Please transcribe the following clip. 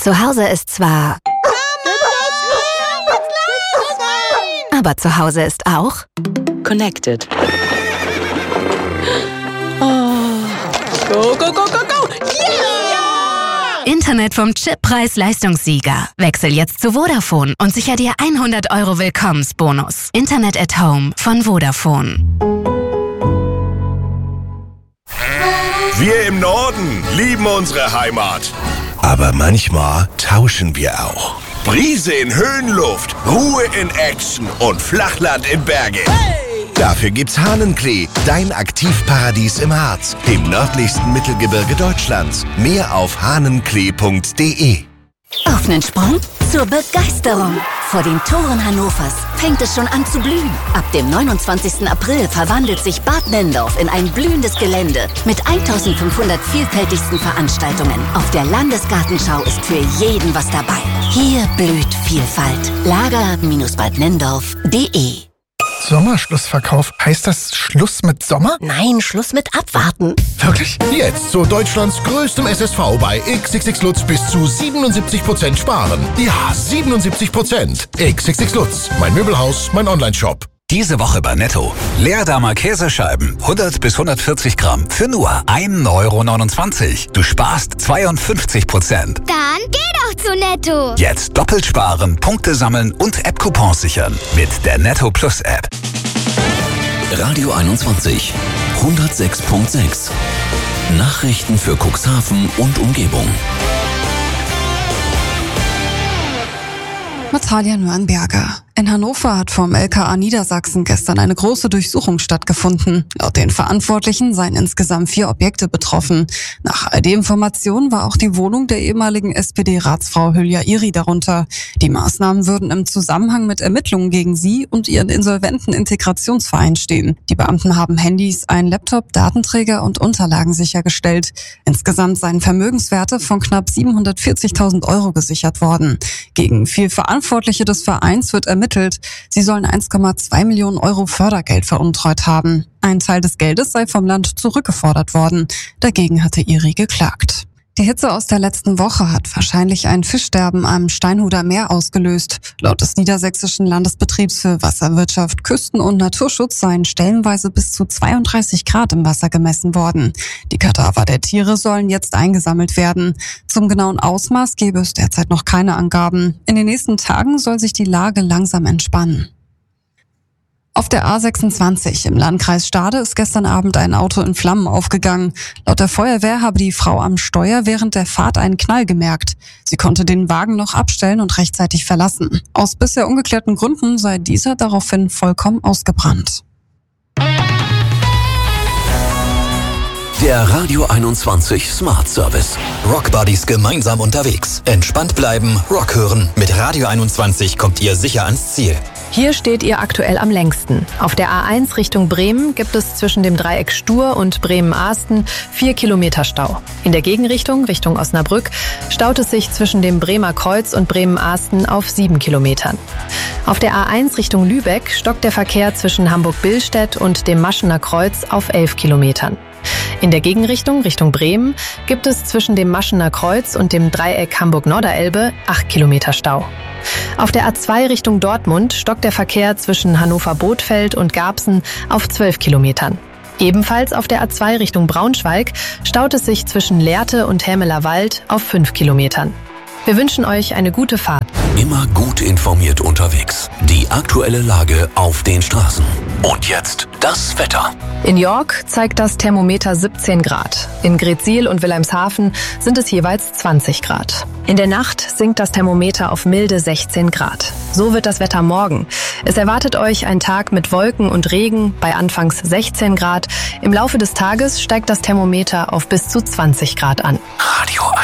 Zu Hause ist zwar... Aber zu Hause ist auch... Connected. Go, go, go, go, go! Yeah! Internet vom Chippreis-Leistungssieger. Wechsel jetzt zu Vodafone und sicher dir 100 € Willkommensbonus. Internet at Home von Vodafone. Wir im Norden lieben unsere Heimat. Aber manchmal tauschen wir auch. Brise in Höhenluft, Ruhe in Action und Flachland in Berge. Hey! Dafür gibt's Hahnenklee, dein Aktivparadies im Harz, dem nördlichsten Mittelgebirge Deutschlands. Mehr auf hahnenklee.de. Auf nen Sprung zur Begeisterung. Vor den Toren Hannovers fängt es schon an zu blühen. Ab dem 29. April verwandelt sich Bad Nendorf in ein blühendes Gelände mit 1500 vielfältigsten Veranstaltungen. Auf der Landesgartenschau ist für jeden was dabei. Hier blüht Vielfalt. Lager-badnendorf.de. Sommerschlussverkauf. Heißt das Schluss mit Sommer? Nein, Schluss mit Abwarten. Wirklich? Jetzt zu Deutschlands größtem SSV bei XXX Lutz bis zu 77% sparen. Ja, 77%. XXX Lutz. Mein Möbelhaus, mein Onlineshop. Diese Woche bei Netto. Leerdammer Käsescheiben, 100 bis 140 Gramm, für nur 1,29 €. Du sparst 52%. Dann geh doch zu Netto. Jetzt doppelt sparen, Punkte sammeln und App-Coupons sichern. Mit der Netto Plus App. Radio 21, 106.6. Nachrichten für Cuxhaven und Umgebung. Natalia Nürnberger. In Hannover hat vom LKA Niedersachsen gestern eine große Durchsuchung stattgefunden. Laut den Verantwortlichen seien insgesamt 4 Objekte betroffen. Nach all den Informationen war auch die Wohnung der ehemaligen SPD-Ratsfrau Hülya Iri darunter. Die Maßnahmen würden im Zusammenhang mit Ermittlungen gegen sie und ihren insolventen Integrationsverein stehen. Die Beamten haben Handys, einen Laptop, Datenträger und Unterlagen sichergestellt. Insgesamt seien Vermögenswerte von knapp 740.000 € gesichert worden. Gegen 4 Verantwortliche des Vereins wird ermittelt. Sie sollen 1,2 Millionen € Fördergeld veruntreut haben. Ein Teil des Geldes sei vom Land zurückgefordert worden. Dagegen hatte Iri geklagt. Die Hitze aus der letzten Woche hat wahrscheinlich ein Fischsterben am Steinhuder Meer ausgelöst. Laut des Niedersächsischen Landesbetriebs für Wasserwirtschaft, Küsten- und Naturschutz seien stellenweise bis zu 32 Grad im Wasser gemessen worden. Die Kadaver der Tiere sollen jetzt eingesammelt werden. Zum genauen Ausmaß gäbe es derzeit noch keine Angaben. In den nächsten Tagen soll sich die Lage langsam entspannen. Auf der A26 im Landkreis Stade ist gestern Abend ein Auto in Flammen aufgegangen. Laut der Feuerwehr habe die Frau am Steuer während der Fahrt einen Knall gemerkt. Sie konnte den Wagen noch abstellen und rechtzeitig verlassen. Aus bisher ungeklärten Gründen sei dieser daraufhin vollkommen ausgebrannt. Der Radio 21 Smart Service. Rockbuddies gemeinsam unterwegs. Entspannt bleiben, Rock hören. Mit Radio 21 kommt ihr sicher ans Ziel. Hier steht ihr aktuell am längsten. Auf der A1 Richtung Bremen gibt es zwischen dem Dreieck Stur und Bremen-Ahsten 4 Kilometer Stau. In der Gegenrichtung, Richtung Osnabrück, staut es sich zwischen dem Bremer Kreuz und Bremen-Ahsten auf 7 Kilometern. Auf der A1 Richtung Lübeck stockt der Verkehr zwischen Hamburg-Billstedt und dem Maschener Kreuz auf 11 Kilometern. In der Gegenrichtung, Richtung Bremen, gibt es zwischen dem Maschener Kreuz und dem Dreieck Hamburg-Norderelbe 8 Kilometer Stau. Auf der A2 Richtung Dortmund stockt der Verkehr zwischen Hannover-Bothfeld und Garbsen auf 12 Kilometern. Ebenfalls auf der A2 Richtung Braunschweig staut es sich zwischen Lehrte und Hämelerwald auf 5 Kilometern. Wir wünschen euch eine gute Fahrt. Immer gut informiert unterwegs. Die aktuelle Lage auf den Straßen. Und jetzt das Wetter. In York zeigt das Thermometer 17 Grad. In Greetsiel und Wilhelmshaven sind es jeweils 20 Grad. In der Nacht sinkt das Thermometer auf milde 16 Grad. So wird das Wetter morgen. Es erwartet euch ein Tag mit Wolken und Regen bei anfangs 16 Grad. Im Laufe des Tages steigt das Thermometer auf bis zu 20 Grad an. Radio